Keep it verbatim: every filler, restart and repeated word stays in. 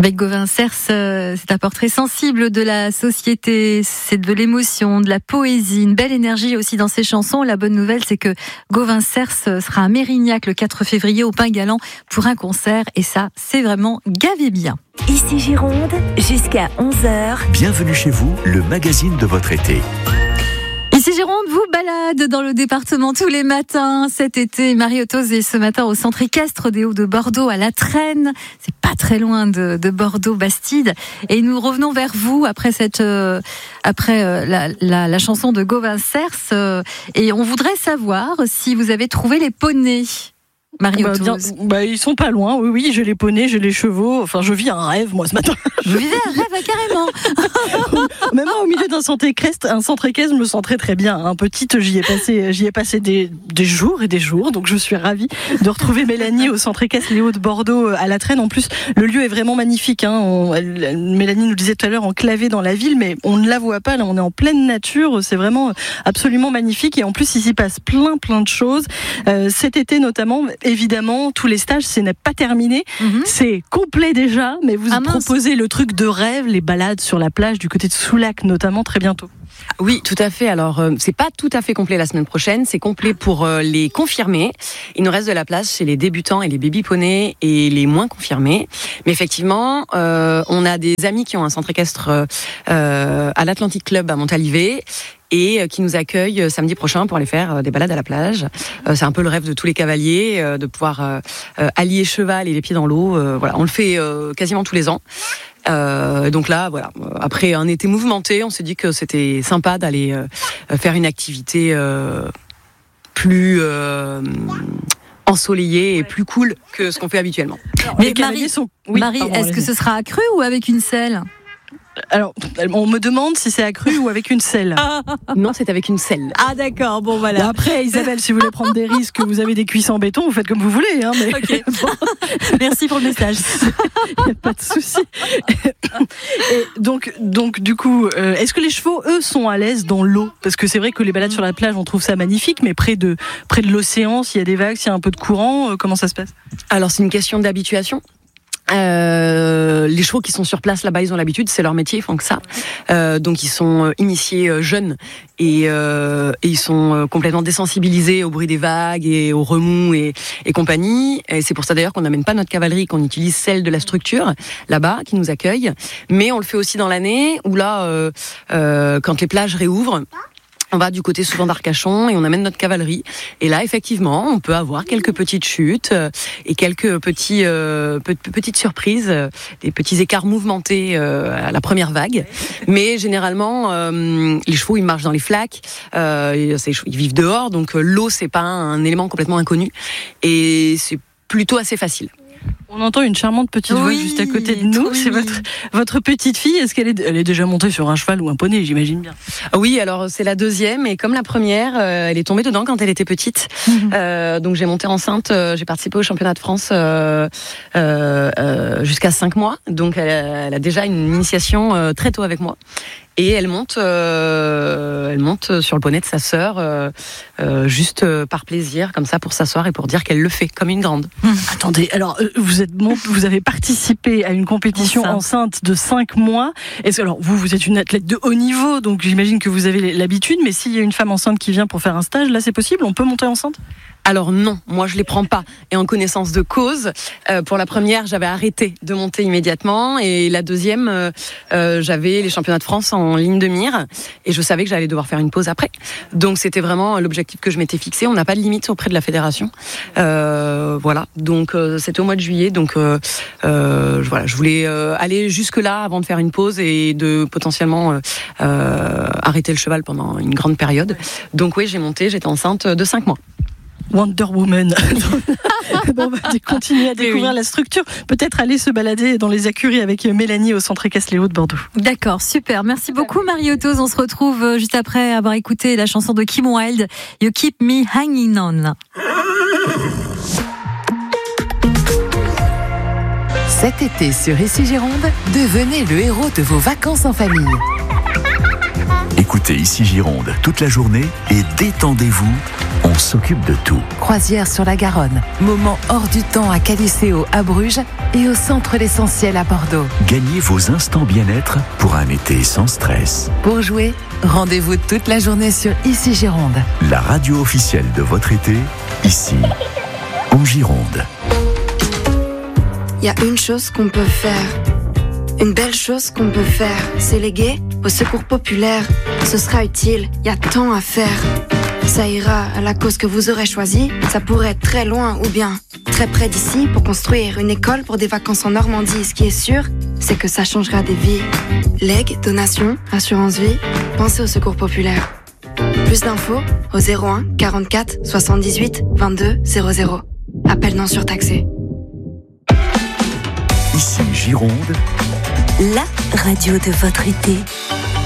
Avec Gauvin Cers, c'est un portrait sensible de la société, c'est de l'émotion, de la poésie, une belle énergie aussi dans ses chansons. La bonne nouvelle, c'est que Gauvin Cers sera à Mérignac le quatre février au Pain Galant pour un concert, et ça, c'est vraiment gavé bien. Ici Gironde, jusqu'à onze heures. Bienvenue chez vous, le magazine de votre été. Ici Gironde vous balade dans le département tous les matins. Cet été, Marie Ottoz est ce matin au centre équestre des Hauts de Bordeaux à La Traîne. C'est pas très loin de, de Bordeaux-Bastide. Et nous revenons vers vous après cette, euh, après euh, la, la, la chanson de Gauvin Cers. Euh, et on voudrait savoir si vous avez trouvé les poneys. Marie bah, bien, bah, ils sont pas loin, oui, oui, j'ai les poneys, j'ai les chevaux, enfin je vis un rêve moi ce matin. Je vivais un rêve carrément. Même moi au milieu d'un centre équestre, un centre équestre, je me sens très très bien. Hein. Petite, j'y ai passé, j'y ai passé des, des jours et des jours, donc je suis ravie de retrouver Mélanie au centre équestre Les Hauts de Bordeaux à La Traîne. En plus, le lieu est vraiment magnifique. Hein. On, elle, Mélanie nous disait tout à l'heure enclavée dans la ville, mais on ne la voit pas. Là, on est en pleine nature. C'est vraiment absolument magnifique. Et en plus, il s'y passe plein plein de choses. Euh, cet été notamment. Évidemment, tous les stages, ce n'est pas terminé. Mm-hmm. C'est complet déjà, mais vous ah, proposez mince. le truc de rêve, les balades sur la plage du côté de Soulac notamment très bientôt. Oui, tout à fait. Alors, euh, c'est pas tout à fait complet la semaine prochaine. C'est complet pour euh, les confirmés. Il nous reste de la place chez les débutants et les baby poneys et les moins confirmés. Mais effectivement, euh, on a des amis qui ont un centre équestre euh, à l'Atlantic Club à Montalivet et qui nous accueillent samedi prochain pour aller faire des balades à la plage. Euh, c'est un peu le rêve de tous les cavaliers, euh, de pouvoir euh, allier cheval et les pieds dans l'eau. Euh, voilà, on le fait euh, quasiment tous les ans. Euh, donc là, voilà. Après un été mouvementé, on s'est dit que c'était sympa d'aller euh, faire une activité euh, plus euh, ensoleillée et plus cool que ce qu'on fait habituellement. Mais Marie, sont... oui, Marie pardon, est-ce que ce sera accru ou avec une selle ? Alors, on me demande si c'est accru ou avec une selle. Non, c'est avec une selle. Ah d'accord, bon voilà. Bon, après, Isabelle, si vous voulez prendre des risques, vous avez des cuisses en béton, vous faites comme vous voulez. Hein, mais... Ok. Bon. Merci pour le message. Il n'y a pas de souci. Et donc, donc, du coup, euh, est-ce que les chevaux, eux, sont à l'aise dans l'eau ? Parce que c'est vrai que les balades sur la plage, on trouve ça magnifique, mais près de, près de l'océan, s'il y a des vagues, s'il y a un peu de courant, euh, comment ça se passe ? Alors, c'est une question d'habituation. Euh, les chevaux qui sont sur place là-bas, ils ont l'habitude, c'est leur métier, ils font que ça. Euh, donc ils sont initiés euh, jeunes et, euh, et ils sont euh, complètement désensibilisés au bruit des vagues et au remous et, et compagnie. Et c'est pour ça d'ailleurs qu'on n'amène pas notre cavalerie, qu'on utilise celle de la structure là-bas qui nous accueille. Mais on le fait aussi dans l'année où là, euh, euh, quand les plages réouvrent. On va du côté souvent d'Arcachon et on amène notre cavalerie. Et là, effectivement, on peut avoir quelques petites chutes et quelques petits, euh, pe- petites surprises, des petits écarts mouvementés euh, à la première vague. Mais généralement, euh, les chevaux, ils marchent dans les flaques, euh, ils vivent dehors, donc l'eau, c'est pas un élément complètement inconnu. Et c'est plutôt assez facile. On entend une charmante petite oui, voix juste à côté de nous. C'est votre, votre petite fille. Est-ce qu'elle est, elle est déjà montée sur un cheval ou un poney, j'imagine bien ? Oui, alors c'est la deuxième. Et comme la première, euh, elle est tombée dedans quand elle était petite. Mmh. Euh, donc j'ai monté enceinte. Euh, j'ai participé au championnat de France euh, euh, euh, jusqu'à cinq mois. Donc elle, elle a déjà une initiation euh, très tôt avec moi. Et elle monte, euh, elle monte sur le poney de sa sœur, euh, euh, juste par plaisir, comme ça, pour s'asseoir et pour dire qu'elle le fait, comme une grande. Hum, attendez, alors vous êtes, vous avez participé à une compétition enceinte, enceinte de cinq mois. Est-ce, alors vous, vous êtes une athlète de haut niveau, donc j'imagine que vous avez l'habitude. Mais s'il y a une femme enceinte qui vient pour faire un stage, là, c'est possible ? On peut monter enceinte ? Alors non, moi je les prends pas. Et en connaissance de cause, euh, pour la première, j'avais arrêté de monter immédiatement. Et la deuxième, euh, euh, j'avais les championnats de France en ligne de mire. Et je savais que j'allais devoir faire une pause après. Donc c'était vraiment l'objectif que je m'étais fixé. On n'a pas de limite auprès de la fédération. Euh, voilà, donc euh, c'était au mois de juillet. Donc euh, euh, voilà, je voulais euh, aller jusque-là avant de faire une pause et de potentiellement euh, euh, arrêter le cheval pendant une grande période. Donc oui, j'ai monté, j'étais enceinte de cinq mois. Wonder Woman. Bon, on va continuer à découvrir oui. la structure. Peut-être aller se balader dans les écuries avec Mélanie au centre équestre Les Hauts de Bordeaux. D'accord, super. Merci beaucoup Marie Ottoz. On se retrouve juste après avoir écouté la chanson de Kim Wilde, You Keep Me Hanging On. Cet été sur Ici Gironde, devenez le héros de vos vacances en famille. Écoutez Ici Gironde toute la journée et détendez-vous On s'occupe de tout. Croisière sur la Garonne, moment hors du temps à Caliceo à Bruges et au Centre L'Essentiel à Bordeaux. Gagnez vos instants bien-être pour un été sans stress. Pour jouer, rendez-vous toute la journée sur Ici Gironde. La radio officielle de votre été, ici, en Gironde. Il y a une chose qu'on peut faire, une belle chose qu'on peut faire, c'est léguer au secours populaire. Ce sera utile, il y a tant à faire. Ça ira à la cause que vous aurez choisie. Ça pourrait être très loin ou bien très près d'ici pour construire une école pour des vacances en Normandie. Ce qui est sûr, c'est que ça changera des vies. Legs, donations, assurance vie, pensez au secours populaire. Plus d'infos au zéro un quarante-quatre soixante-dix-huit vingt-deux zéro zéro. Appel non surtaxé. Ici Gironde, la radio de votre été.